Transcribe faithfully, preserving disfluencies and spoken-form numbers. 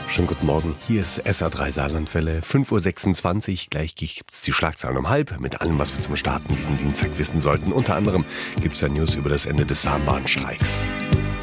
Schönen guten Morgen, hier ist S A drei Saarlandwelle, fünf Uhr sechsundzwanzig. Gleich gibt es die Schlagzeilen um halb mit allem, was wir zum Starten diesen Dienstag wissen sollten. Unter anderem gibt es ja News über das Ende des Saarbahnstreiks.